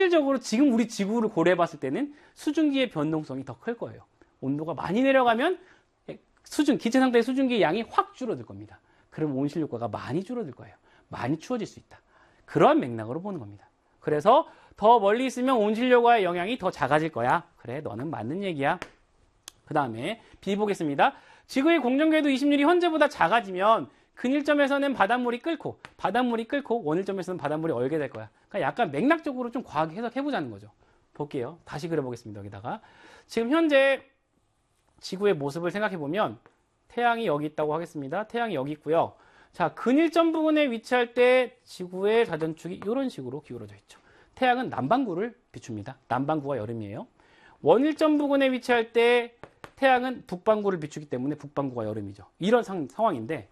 실질적으로 지금 우리 지구를 고려해 봤을 때는 수증기의 변동성이 더 클 거예요. 온도가 많이 내려가면 기체 상태의 수증기의 양이 확 줄어들 겁니다. 그럼 온실 효과가 많이 줄어들 거예요. 많이 추워질 수 있다. 그러한 맥락으로 보는 겁니다. 그래서 더 멀리 있으면 온실 효과의 영향이 더 작아질 거야. 그래, 너는 맞는 얘기야. 그 다음에 B 보겠습니다. 지구의 공전궤도 26이 현재보다 작아지면 근일점에서는 바닷물이 끓고 원일점에서는 바닷물이 얼게 될 거야. 그러니까 약간 맥락적으로 좀 과하게 해석해보자는 거죠. 볼게요. 다시 그려보겠습니다. 여기다가 지금 현재 지구의 모습을 생각해보면 태양이 여기 있다고 하겠습니다. 태양이 여기 있고요. 자, 근일점 부근에 위치할 때 지구의 자전축이 이런 식으로 기울어져 있죠. 태양은 남반구를 비춥니다. 남반구가 여름이에요. 원일점 부근에 위치할 때 태양은 북반구를 비추기 때문에 북반구가 여름이죠. 이런 상황인데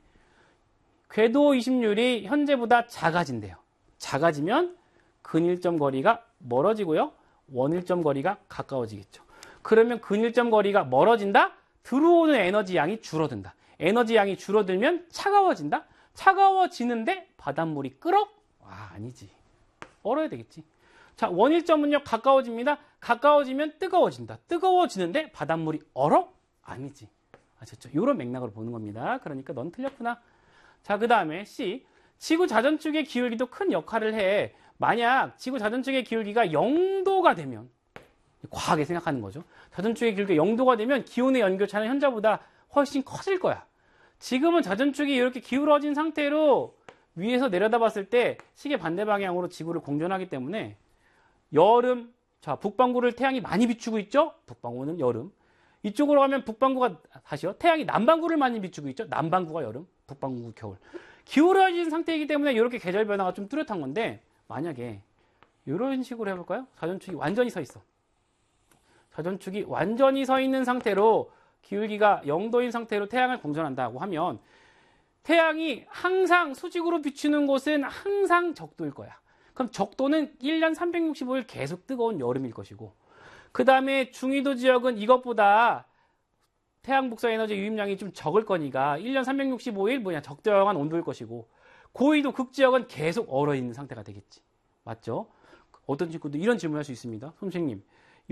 궤도 26이 현재보다 작아진대요. 작아지면 근일점 거리가 멀어지고요. 원일점 거리가 가까워지겠죠. 그러면 근일점 거리가 멀어진다? 들어오는 에너지 양이 줄어든다. 에너지 양이 줄어들면 차가워진다? 차가워지는데 바닷물이 끓어? 아니지. 얼어야 되겠지. 자, 원일점은요, 가까워집니다. 가까워지면 뜨거워진다. 뜨거워지는데 바닷물이 얼어? 아니지. 아셨죠? 이런 맥락으로 보는 겁니다. 그러니까 넌 틀렸구나. 자, 그 다음에 C. 지구 자전축의 기울기도 큰 역할을 해. 만약 지구 자전축의 기울기가 0도가 되면, 과하게 생각하는 거죠. 자전축의 기울기가 0도가 되면 기온의 연교차는 현재보다 훨씬 커질 거야. 지금은 자전축이 이렇게 기울어진 상태로 위에서 내려다봤을 때 시계 반대 방향으로 지구를 공전하기 때문에 여름, 자, 북반구를 태양이 많이 비추고 있죠? 북반구는 여름. 이쪽으로 가면 북반구가, 다시요. 태양이 남반구를 많이 비추고 있죠? 남반구가 여름, 북반구 겨울. 기울어진 상태이기 때문에 이렇게 계절 변화가 좀 뚜렷한 건데, 만약에 이런 식으로 해볼까요? 자전축이 완전히 서 있어. 자전축이 완전히 서 있는 상태로 기울기가 0도인 상태로 태양을 공전한다고 하면 태양이 항상 수직으로 비추는 곳은 항상 적도일 거야. 그럼 적도는 1년 365일 계속 뜨거운 여름일 것이고, 그 다음에 중위도 지역은 이것보다 태양 복사 에너지 유입량이 좀 적을 거니까 1년 365일 적정한 온도일 것이고, 고위도 극지역은 계속 얼어있는 상태가 되겠지. 맞죠? 어떤 친구도 이런 질문을 할 수 있습니다. 선생님,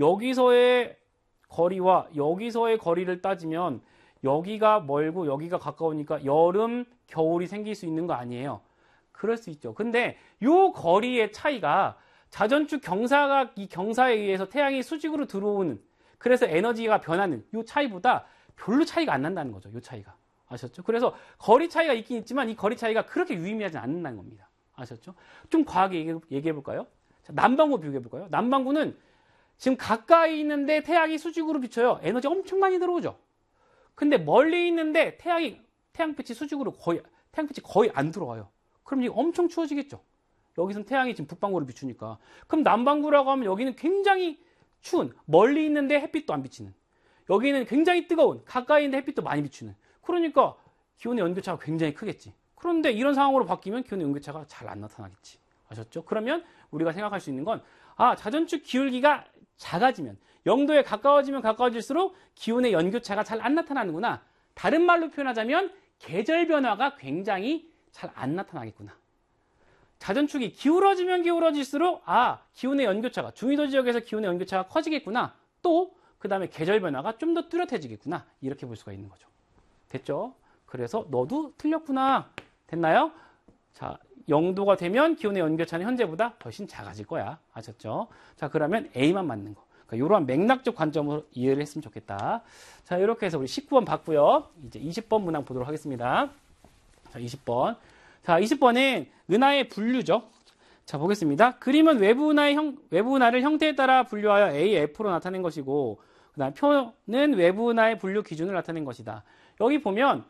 여기서의 거리와 여기서의 거리를 따지면 여기가 멀고 여기가 가까우니까 여름, 겨울이 생길 수 있는 거 아니에요? 그럴 수 있죠. 근데 요 거리의 차이가 자전축 경사가, 이 경사에 의해서 태양이 수직으로 들어오는, 그래서 에너지가 변하는 요 차이보다 별로 차이가 안 난다는 거죠. 요 차이가. 아셨죠? 그래서 거리 차이가 있긴 있지만 이 거리 차이가 그렇게 유의미하지 않는다는 겁니다. 아셨죠? 좀 과하게 얘기해 볼까요? 자, 남반구 비교해 볼까요? 남반구는 지금 가까이 있는데 태양이 수직으로 비쳐요. 에너지 엄청 많이 들어오죠. 근데 멀리 있는데 태양빛이 수직으로 태양빛이 거의 안 들어와요. 그럼 이게 엄청 추워지겠죠. 여기선 태양이 지금 북반구를 비추니까. 그럼 남반구라고 하면 여기는 굉장히 추운, 멀리 있는데 햇빛도 안 비치는, 여기는 굉장히 뜨거운, 가까이 있는데 햇빛도 많이 비추는. 그러니까 기온의 연교차가 굉장히 크겠지. 그런데 이런 상황으로 바뀌면 기온의 연교차가 잘 안 나타나겠지. 아셨죠? 그러면 우리가 생각할 수 있는 건, 자전축 기울기가 작아지면, 0도에 가까워지면 가까워질수록 기온의 연교차가 잘 안 나타나는구나. 다른 말로 표현하자면 계절 변화가 굉장히 잘 안 나타나겠구나. 자전축이 기울어지면 기울어질수록 기온의 연교차가, 중위도 지역에서 기온의 연교차가 커지겠구나. 또 그 다음에 계절 변화가 좀 더 뚜렷해지겠구나. 이렇게 볼 수가 있는 거죠. 됐죠? 그래서 너도 틀렸구나. 됐나요? 자, 0도가 되면 기온의 연교차는 현재보다 훨씬 작아질 거야. 아셨죠? 자, 그러면 A만 맞는 거. 그러니까 이러한 맥락적 관점으로 이해를 했으면 좋겠다. 자, 이렇게 해서 우리 19번 봤고요. 이제 20번 문항 보도록 하겠습니다. 자, 20번. 자, 20번은 은하의 분류죠. 자, 보겠습니다. 그림은 외부 은하를 형태에 따라 분류하여 A, F로 나타낸 것이고, 그 다음 표는 외부 은하의 분류 기준을 나타낸 것이다. 여기 보면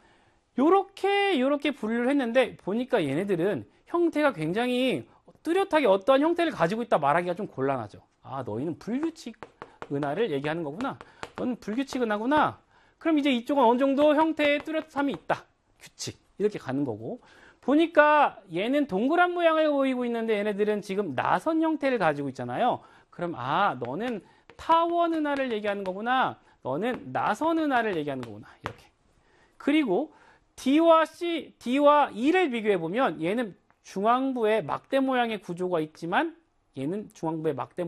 요렇게 분류를 했는데 보니까 얘네들은 형태가 굉장히 뚜렷하게 어떠한 형태를 가지고 있다 말하기가 좀 곤란하죠. 너희는 불규칙 은하를 얘기하는 거구나. 너는 불규칙 은하구나. 그럼 이제 이쪽은 어느 정도 형태의 뚜렷함이 있다. 규칙. 이렇게 가는 거고. 보니까 얘는 동그란 모양을 보이고 있는데 얘네들은 지금 나선 형태를 가지고 있잖아요. 그럼 너는 타원 은하를 얘기하는 거구나. 너는 나선 은하를 얘기하는 거구나. 이렇게. 그리고 D와 E를 비교해 보면 얘는 중앙부에 막대 모양의 구조가 있지만 얘는 중앙부의 막대